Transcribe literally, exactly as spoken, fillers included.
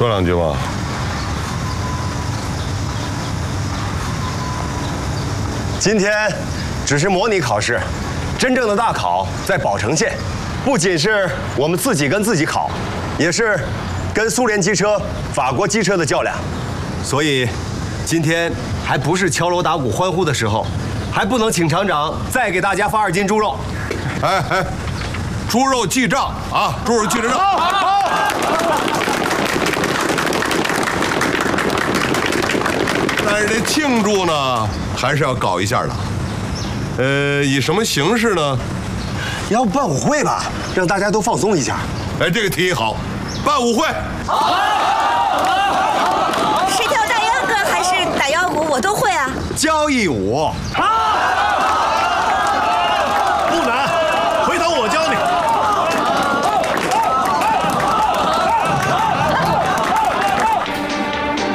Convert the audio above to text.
说两句吧。 今天只是模拟考试，真正的大考在宝城县。不仅是我们自己跟自己考，也是跟苏联机车、法国机车的较量。所以，今天还不是敲锣打鼓欢呼的时候，还不能请厂长再给大家发二斤猪肉。 哎哎，猪肉记账啊！猪肉记着账。好，好。但是这庆祝呢，还是要搞一下的。呃，以什么形式呢？ 要不办舞会吧，让大家都放松一下。 哎，这个提议好，办舞会。好。 是跳大秧歌还是打腰鼓，我都会啊。 交谊舞。好。